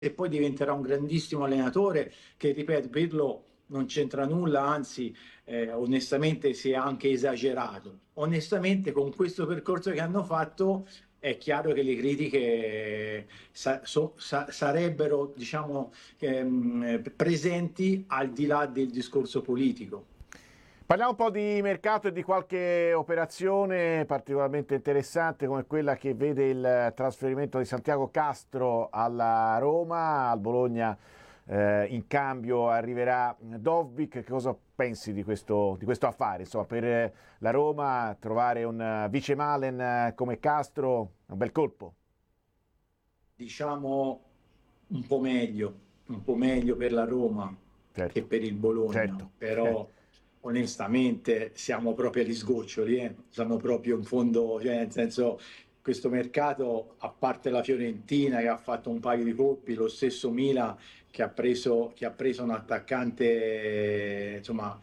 e poi diventerà un grandissimo allenatore che, ripeto, Pirlo non c'entra nulla, anzi onestamente si è anche esagerato. Onestamente con questo percorso che hanno fatto è chiaro che le critiche sarebbero, diciamo, presenti al di là del discorso politico. Parliamo un po' di mercato e di qualche operazione particolarmente interessante come quella che vede il trasferimento di Santiago Castro alla Roma, al Bologna in cambio arriverà Dovbyk. Che cosa pensi di questo affare? Insomma, per la Roma trovare un vice Malen come Castro è un bel colpo. Diciamo un po' meglio per la Roma che Certo, per il Bologna, certo. però onestamente siamo proprio agli sgoccioli, siamo proprio in fondo, cioè nel senso questo mercato, a parte la Fiorentina che ha fatto un paio di colpi, lo stesso Milan che ha preso un attaccante insomma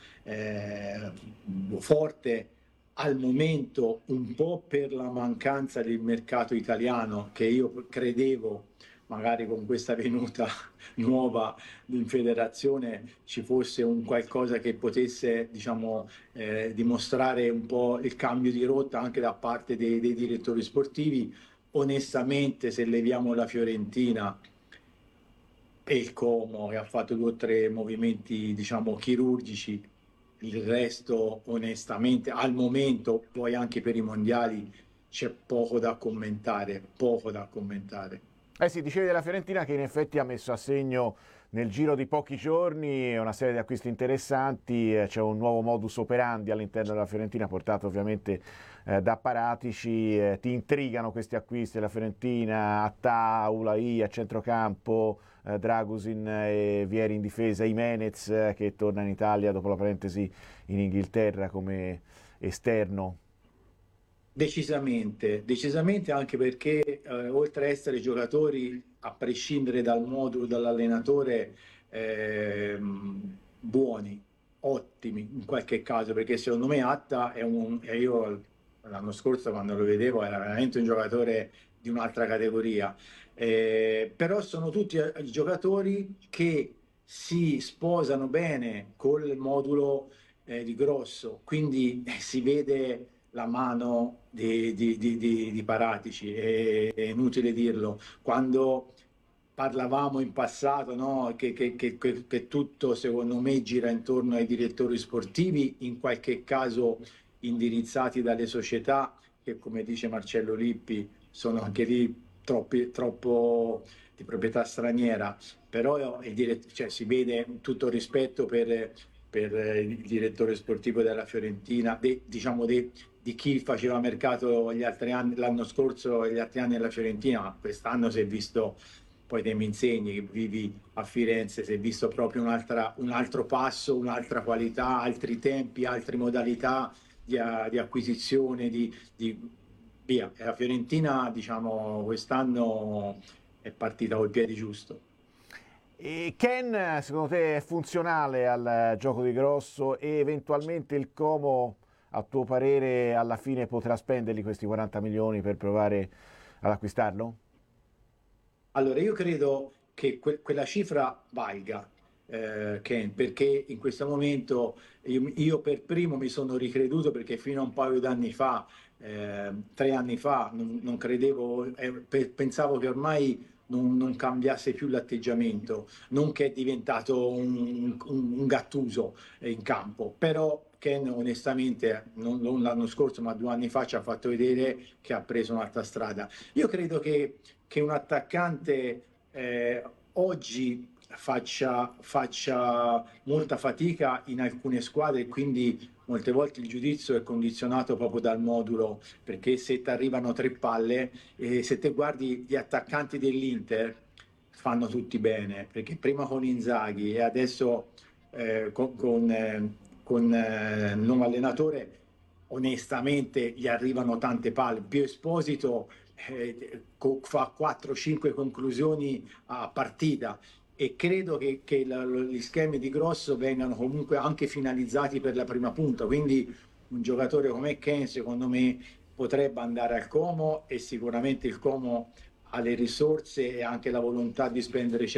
forte al momento, un po' per la mancanza del mercato italiano che io credevo magari con questa venuta nuova in federazione ci fosse un qualcosa che potesse, diciamo, dimostrare un po' il cambio di rotta anche da parte dei direttori sportivi. Onestamente, se leviamo la Fiorentina e il Como, che ha fatto 2 o 3 movimenti, diciamo, chirurgici, il resto, onestamente, al momento, poi anche per i mondiali, c'è poco da commentare, poco da commentare. Eh sì, dicevi della Fiorentina che in effetti ha messo a segno nel giro di pochi giorni una serie di acquisti interessanti, c'è un nuovo modus operandi all'interno della Fiorentina portato ovviamente da Paratici, ti intrigano questi acquisti della Fiorentina, Attà, Ulai a centrocampo, Dragusin e Vieri in difesa, Jimenez che torna in Italia dopo la parentesi in Inghilterra come esterno. Decisamente, decisamente anche perché oltre a essere giocatori, a prescindere dal modulo, dall'allenatore, buoni, ottimi in qualche caso, perché secondo me Atta è e io l'anno scorso quando lo vedevo era veramente un giocatore di un'altra categoria. Però sono tutti giocatori che si sposano bene col modulo di Grosso, quindi si vede la mano di Paratici, è inutile dirlo. Quando parlavamo in passato, no, che tutto secondo me gira intorno ai direttori sportivi, in qualche caso indirizzati dalle società, che come dice Marcello Lippi sono anche lì troppo di proprietà straniera, però cioè, si vede tutto il rispetto per il direttore sportivo della Fiorentina, diciamo di chi faceva mercato gli altri anni, l'anno scorso e gli altri anni alla Fiorentina, ma quest'anno si è visto, poi te mi insegni che vivi a Firenze, si è visto proprio un altro passo, un'altra qualità, altri tempi, altre modalità di acquisizione, via. E la Fiorentina, diciamo, quest'anno è partita col piede giusto. E Ken, secondo te è funzionale al gioco di Grosso e eventualmente il Como, a tuo parere, alla fine potrà spenderli questi 40 milioni per provare ad acquistarlo? Allora, io credo che quella cifra valga, Ken, perché in questo momento io per primo mi sono ricreduto perché fino a un paio d'anni fa, 3 anni fa, non credevo, pensavo che ormai non cambiasse più l'atteggiamento, non che è diventato un Gattuso in campo, però Ken onestamente, non l'anno scorso ma 2 anni fa ci ha fatto vedere che ha preso un'altra strada. Io credo che un attaccante oggi faccia molta fatica in alcune squadre e quindi molte volte il giudizio è condizionato proprio dal modulo, perché se ti arrivano 3 palle, se te guardi gli attaccanti dell'Inter fanno tutti bene, perché prima con Inzaghi e adesso con il nuovo allenatore onestamente gli arrivano tante palle. Più Esposito fa 4-5 conclusioni a partita e credo che gli schemi di Grosso vengano comunque anche finalizzati per la prima punta, quindi un giocatore come Ken secondo me potrebbe andare al Como e sicuramente il Como ha le risorse e anche la volontà di spendere